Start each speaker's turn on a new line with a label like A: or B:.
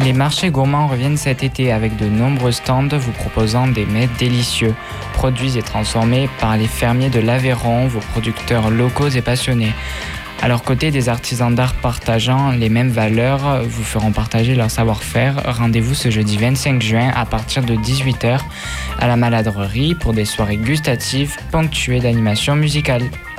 A: Les marchés gourmands reviennent cet été avec de nombreux stands vous proposant des mets délicieux, produits et transformés par les fermiers de l'Aveyron, vos producteurs locaux et passionnés. À leur côté, des artisans d'art partageant les mêmes valeurs vous feront partager leur savoir-faire. Rendez-vous ce jeudi 25 juin à partir de 18h à la Maladrerie pour des soirées gustatives ponctuées d'animations musicales.